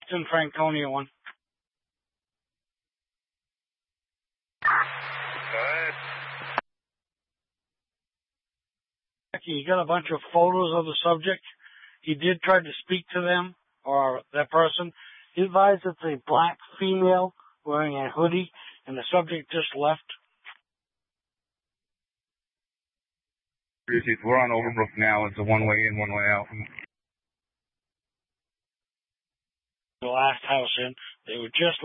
Western Franconia one. He got a bunch of photos of the subject. He did try to speak to them, or that person. He advised it's a black female wearing a hoodie, and the subject just left. We're on Overbrook now. It's a one-way in, one-way out. The last house in. They were just